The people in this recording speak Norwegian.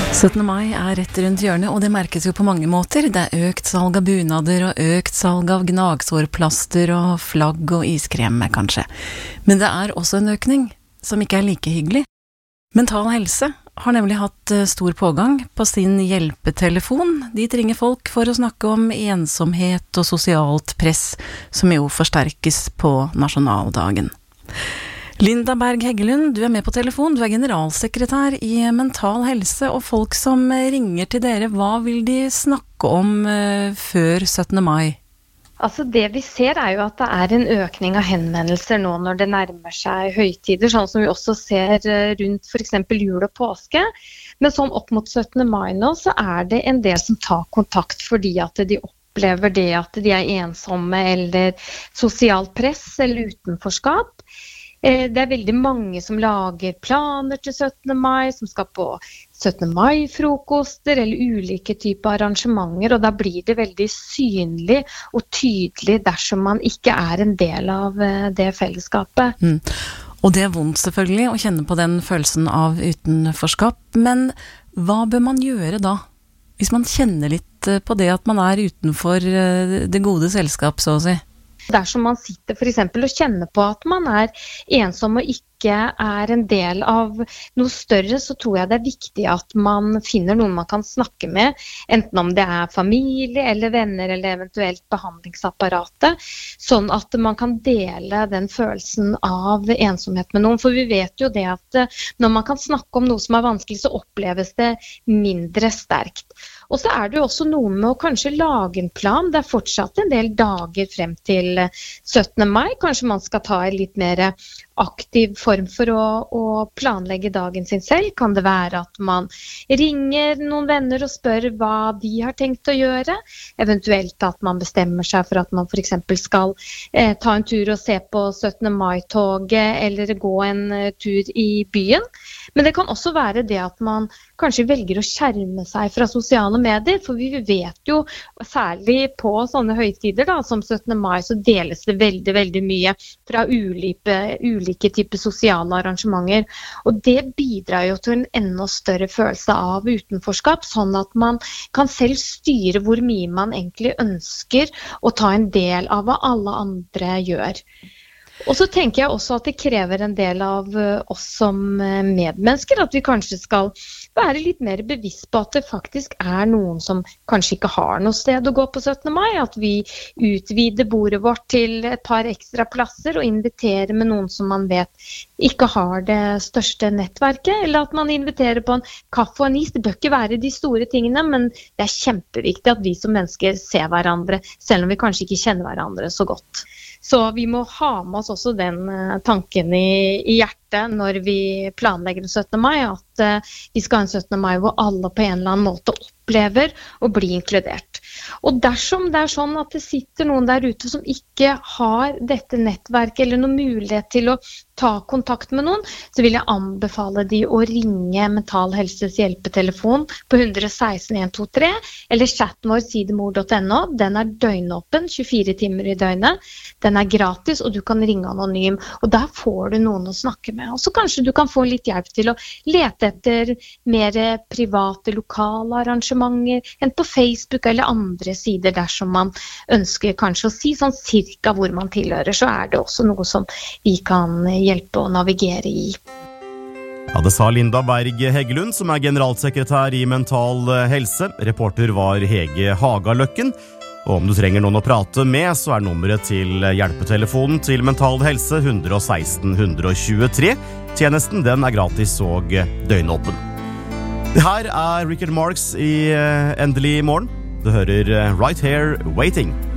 17. mai rett rundt hjørnet, og det merkes jo på mange måter. Det økt salg av bunader og økt salg av gnagsårplaster og flagg og iskrem, kanskje. Men det også en økning som ikke like hyggelig. Mental Helse har nemlig hatt stor pågang på sin hjelpetelefon. De ringer folk for å snakke om ensomhet og sosialt press, som jo forsterkes på nasjonaldagen. Linda Berg Heggelund, du med på telefon, du generalsekretær i Mental Helse, og folk som ringer til dere, hva vil de snakke om før 17. mai? Altså det vi ser jo at det en økning av henvendelser nå når det nærmer seg høytider, sånn som vi også ser rundt for eksempel jul og påske. Men sånn opp mot 17. mai nå, så det en del som tar kontakt fordi at de opplever det at de ensomme eller sosialt press eller utenforskap. Det veldig mange som lager planer til 17. mai, som skal på 17. mai-frokoster eller ulike typer arrangementer, og da blir det veldig synlig og tydelig dersom man ikke en del av det fellesskapet. Og det vondt selvfølgelig å kjenne på den følelsen av utenforskap, men hva bør man gjøre da? Hvis man kjenner litt på det at man utenfor det gode selskap, så å si. Dersom man sitter for eksempel og kjenner på at man ensom og ikke en del av noe større, så tror jeg det viktig at man finner noen man kan snakke med, enten om det familie eller venner eller eventuelt behandlingsapparatet, sånn at man kan dele den følelsen av ensomhet med noen. For vi vet jo det at når man kan snakke om noe som vanskelig, så oppleves det mindre sterkt. Og så det jo også noe med å kanskje lage en plan. Det fortsatt en del dager frem til 17. mai. Kanskje man skal ta en litt mer aktiv form for å planlegge dagen sin selv. Kan det være at man ringer noen venner og spør hva de har tenkt å gjøre? Eventuelt at man bestemmer seg for at man for eksempel skal ta en tur og se på 17. mai-toget eller gå en tur i byen. Men det kan også være det at man kanskje velger å skjerme seg fra sosiale medier, for vi vet jo, særlig på sånne høytider da, som 17. mai, så deles det veldig, veldig mye fra ulike typer sosiale arrangementer. Og det bidrar jo til en enda større følelse av utenforskap, sånn at man kan selv styre hvor mye man egentlig ønsker å ta en del av hva alle andre gjør. Og så tenker jeg også at det krever en del av oss som medmennesker, at vi kanskje skal være litt mer bevisst på at det faktisk noen som kanskje ikke har noe sted å gå på 17. mai, at vi utvider bordet vårt til et par ekstra plasser og inviterer med noen som man vet ikke har det største nettverket, eller at man inviterer på en kaffe og en is. Det bør ikke være de store tingene, men det kjempeviktig at vi som mennesker ser hverandre, selv om vi kanskje ikke kjenner hverandre så godt. Så vi må ha med oss også den tanken i hjertet når vi planlegger 17. mai, at vi skal ha en 17. mai hvor alle på en eller annen måte opplever å bli inkludert. Og dersom det sånn at det sitter noen der ute som ikke har dette nettverket eller noen mulighet til å ta kontakt med noen, så vil jeg anbefale de å ringe Mental Helses hjelpetelefon på 116 123, eller chatten vår sidemor.no. Den døgnåpen 24 timer i døgnet. Den gratis, og du kan ringe anonym, og der får du noen å snakke med. Og så kanskje du kan få litt hjelp til å lete etter mer private, lokale arrangementer, enn på Facebook eller andre sider dersom man ønsker kanskje å si sånn cirka hvor man tilhører, så det også noe som vi kan hjelpe å navigere i. Ja, det sa Linda Berg Heggelund, som generalsekretær i Mental Helse. Reporter var Hege Hagaløkken. Og om du trenger noen å prate med, så nummeret til hjelpetelefonen til Mental Helse 116 123. Tjenesten den gratis og døgnåpen. Det her Richard Marx i Endelig morgen. Du hører Right Here Waiting.